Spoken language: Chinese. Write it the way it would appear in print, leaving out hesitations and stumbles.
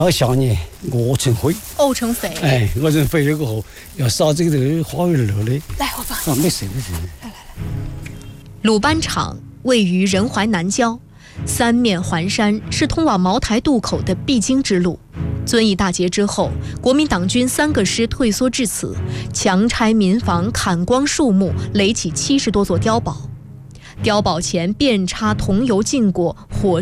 下年我成灰， 沤成肥。 我成肥了过后要撒这个花园楼的。 来，我放。 没事。 来。 鲁班场位于仁怀南郊，三面环山，是通往茅台渡口的必经之路。遵义大捷之后，国民党军3个师退缩至此，强拆民房，砍光树木，垒起70多座碉堡。碉堡前遍插桐油禁果，